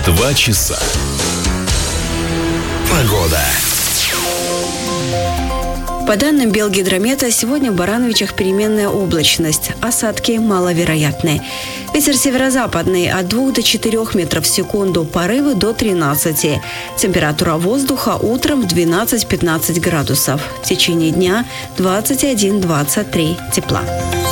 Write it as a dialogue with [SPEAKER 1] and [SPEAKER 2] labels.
[SPEAKER 1] 2 часа. Погода.
[SPEAKER 2] По данным Белгидромета, сегодня в Барановичах переменная облачность. Осадки маловероятны. Ветер северо-западный от 2 до 4 метров в секунду, порывы до 13. Температура воздуха утром 12-15 градусов. В течение дня 21-23 тепла.